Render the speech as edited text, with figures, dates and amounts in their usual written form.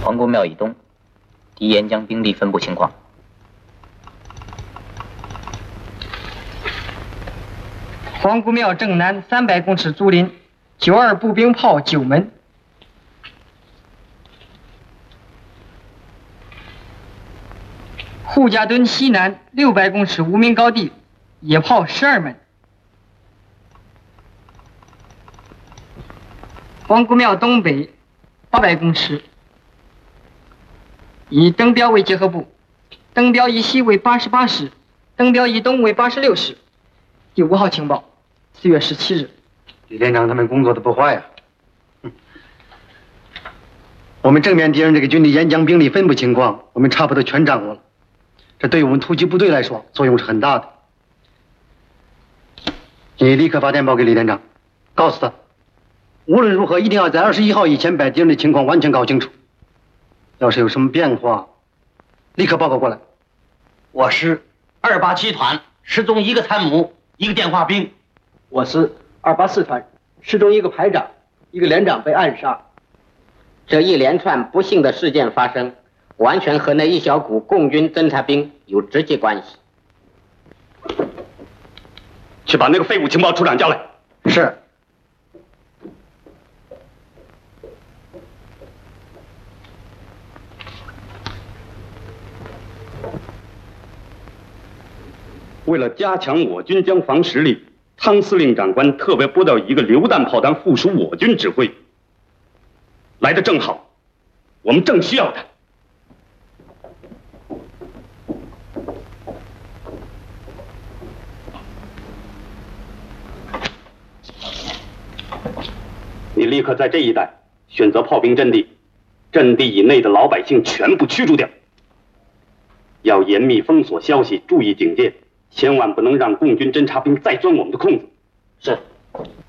皇姑庙以东，敌沿江兵力分布情况。 皇姑庙正南300公尺竹林，92步兵炮9门。护家墩西南600公尺无名高地，野炮12门。皇姑庙东北800公尺，以登标为结合部，登标以西为88师，登标以东为86师。第5号情报，4月17日。 李连长他们工作的不坏呀。我们正面敌人这个军力沿江兵力分布情况，我们差不多全掌握了。这对我们突击部队来说，作用是很大的。你立刻发电报给李连长，告诉他，无论如何一定要在21号以前把敌人的情况完全搞清楚。要是有什么变化，立刻报告过来。 我师287团失踪1个参谋，1个电话兵。 我师284团失踪1个排长，1个连长被暗杀。 这一连串不幸的事件发生，完全和那一小股共军侦察兵有直接关系。 去把那个废物情报处长叫来。 是。 为了加强我军江防实力，汤司令长官特别拨调一个榴弹炮团附属我军指挥。来得正好，我们正需要他。你立刻在这一带选择炮兵阵地，阵地以内的老百姓全部驱逐掉。要严密封锁消息，注意警戒，千万不能让共军侦察兵再钻我们的空子。 是。